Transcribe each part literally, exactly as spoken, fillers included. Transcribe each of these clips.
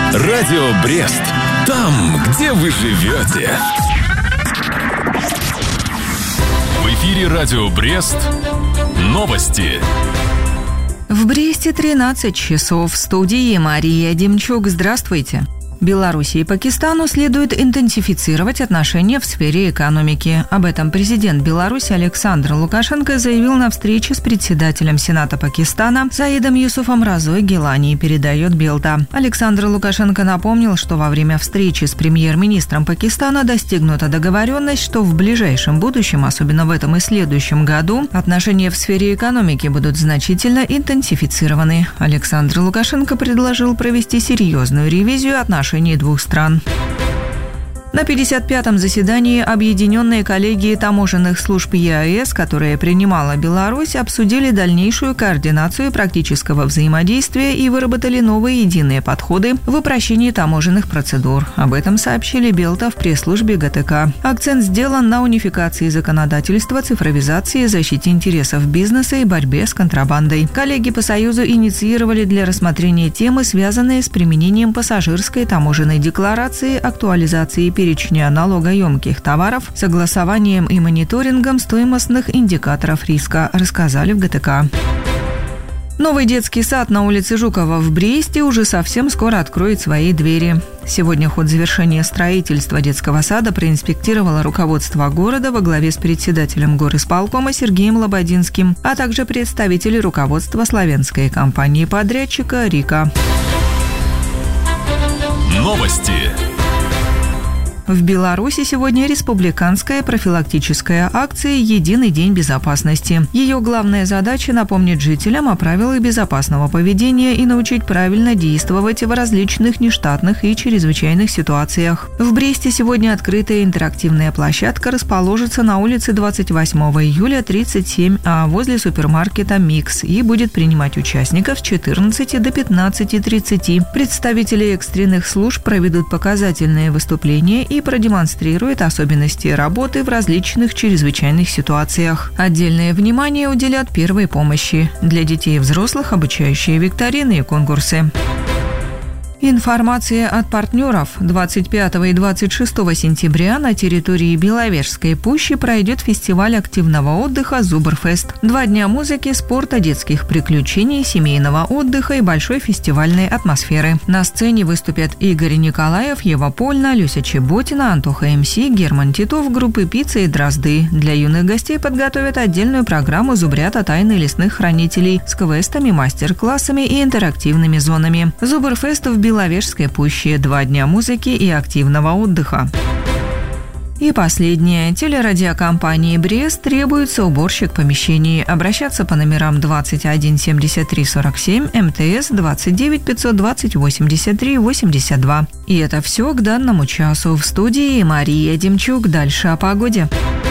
Радио Брест. Там, где вы живете. В эфире Радио Брест. Новости. В Бресте тринадцать часов. В студии Мария Демчук. Здравствуйте. Беларуси и Пакистану следует интенсифицировать отношения в сфере экономики. Об этом президент Беларуси Александр Лукашенко заявил на встрече с председателем Сената Пакистана Саидом Юсуфом Разой Гилани, передает Белта. Александр Лукашенко напомнил, что во время встречи с премьер-министром Пакистана достигнута договоренность, что в ближайшем будущем, особенно в этом и следующем году, отношения в сфере экономики будут значительно интенсифицированы. Александр Лукашенко предложил провести серьезную ревизию отношений двух стран. На пятьдесят пятом заседании Объединенной коллегии таможенных служб ЕАЭС, которая принимала Беларусь, обсудили дальнейшую координацию практического взаимодействия и выработали новые единые подходы в упрощении таможенных процедур. Об этом сообщили Белта в пресс-службе ГТК. Акцент сделан на унификации законодательства, цифровизации, защите интересов бизнеса и борьбе с контрабандой. Коллеги по Союзу инициировали для рассмотрения темы, связанные с применением пассажирской таможенной декларации, актуализацией перечня налогоемких товаров, согласованием и мониторингом стоимостных индикаторов риска, рассказали в ГТК. Новый детский сад на улице Жукова в Бресте уже совсем скоро откроет свои двери. Сегодня ход завершения строительства детского сада проинспектировало руководство города во главе с председателем горисполкома Сергеем Лободинским, а также представители руководства славянской компании-подрядчика «Рика». Новости. В Беларуси сегодня республиканская профилактическая акция «Единый день безопасности». Ее главная задача – напомнить жителям о правилах безопасного поведения и научить правильно действовать в различных нештатных и чрезвычайных ситуациях. В Бресте сегодня открытая интерактивная площадка расположится на улице двадцать восьмого июля, тридцать семь А возле супермаркета «Микс» и будет принимать участников с четырнадцати до пятнадцати тридцати. Представители экстренных служб проведут показательные выступления и продемонстрирует особенности работы в различных чрезвычайных ситуациях. Отдельное внимание уделят первой помощи. Для детей и взрослых обучающие викторины и конкурсы. Информация от партнеров. двадцать пятого и двадцать шестого сентября на территории Беловежской пущи пройдет фестиваль активного отдыха «Зубрфест». Два дня музыки, спорта, детских приключений, семейного отдыха и большой фестивальной атмосферы. На сцене выступят Игорь Николаев, Ева Польна, Люся Чеботина, Антоха МС, Герман Титов, группы «Пицца» и «Дрозды». Для юных гостей подготовят отдельную программу «Зубрята. Тайны лесных хранителей» с квестами, мастер-классами и интерактивными зонами. «Зубрфест» в Беловежской пуще. Два дня музыки и активного отдыха. И последнее. Телерадиокомпании «Брест» требуется уборщик помещений. Обращаться по номерам двадцать один семьдесят три сорок семь, МТС двадцать девять пятьсот двадцать восемьдесят три восемьдесят два. И это все к данному часу. В студии Мария Демчук. Дальше о погоде.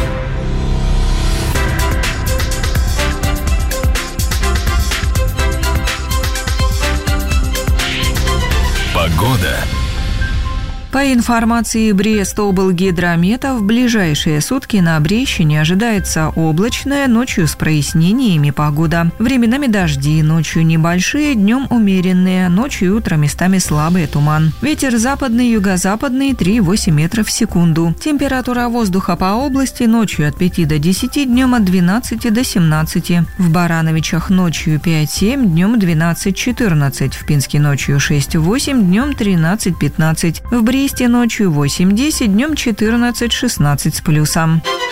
Погода. По информации Брест-облгидромета, в ближайшие сутки на Брещине ожидается облачная, ночью с прояснениями погода. Временами дожди, ночью небольшие, днем умеренные, ночью и утром местами слабый туман. Ветер западный, юго-западный три и восемь метров в секунду. Температура воздуха по области ночью от пяти до десяти, днем от двенадцати до семнадцати. В Барановичах ночью пять-семь, днем двенадцать-четырнадцать. В Пинске ночью шесть-восемь, днем тринадцать-пятнадцать. В Бресте ночью восемь-десять, днем четырнадцать-шестнадцать с плюсом.